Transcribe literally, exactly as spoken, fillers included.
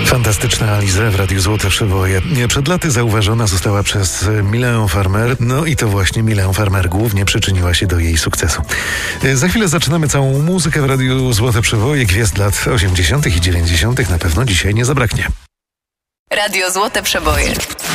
Fantastyczna Alizée w Radiu Złote Przeboje. Przed laty zauważona została przez Milę Farmer, no i to właśnie Milę Farmer głównie przyczyniła się do jej sukcesu. Za chwilę zaczynamy całą muzykę w Radiu Złote Przeboje. Gwiazd lat osiemdziesiątych i dziewięćdziesiątych na pewno dzisiaj nie zabraknie. Radio Złote Przeboje.